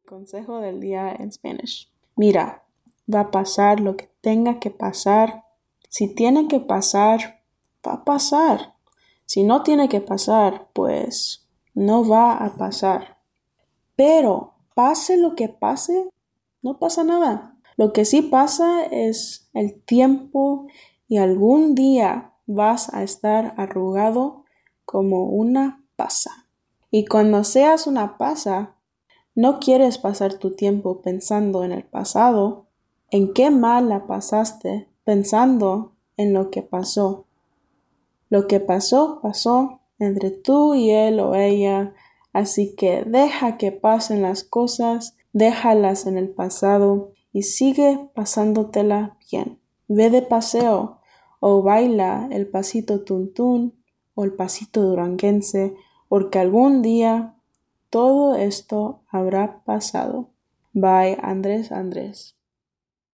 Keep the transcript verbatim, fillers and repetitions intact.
Consejo del día en Spanish. Mira, va a pasar lo que tenga que pasar. Si tiene que pasar, va a pasar. Si no tiene que pasar, pues no va a pasar. Pero pase lo que pase, no pasa nada. Lo que sí pasa es el tiempo y algún día vas a estar arrugado como una pasa. Y cuando seas una pasa, no quieres pasar tu tiempo pensando en el pasado, en qué mal la pasaste, pensando en lo que pasó. Lo que pasó, pasó entre tú y él o ella, así que deja que pasen las cosas, déjalas en el pasado y sigue pasándotela bien. Ve de paseo o baila el pasito tuntún o el pasito duranguense, porque algún día todo esto habrá pasado. Bye, Andrés Andrés.